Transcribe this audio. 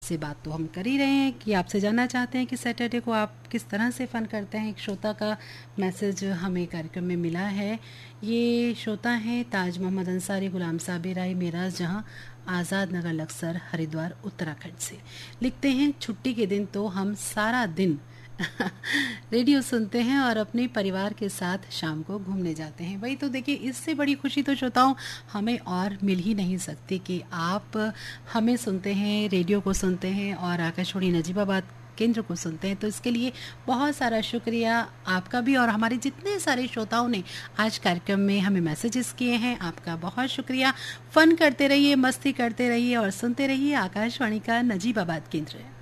आपसे बात तो हम कर ही रहे हैं कि आपसे जानना चाहते हैं कि सैटरडे को आप किस तरह से फ़न करते हैं। एक श्रोता का मैसेज हमें कार्यक्रम में मिला है। ये श्रोता हैं ताज मोहम्मद अंसारी, गुलाम साबिर राय, मेराज जहां, आज़ाद नगर, लक्सर, हरिद्वार, उत्तराखंड से। लिखते हैं, छुट्टी के दिन तो हम सारा दिन रेडियो सुनते हैं और अपने परिवार के साथ शाम को घूमने जाते हैं। वही तो देखिए, इससे बड़ी खुशी तो श्रोताओं हमें और मिल ही नहीं सकती कि आप हमें सुनते हैं, रेडियो को सुनते हैं और आकाशवाणी नजीबाबाद केंद्र को सुनते हैं। तो इसके लिए बहुत सारा शुक्रिया आपका भी और हमारे जितने सारे श्रोताओं ने आज कार्यक्रम में हमें मैसेजेस किए हैं, आपका बहुत शुक्रिया। फन करते रहिए, मस्ती करते रहिए और सुनते रहिए आकाशवाणी का नजीबाबाद केंद्र।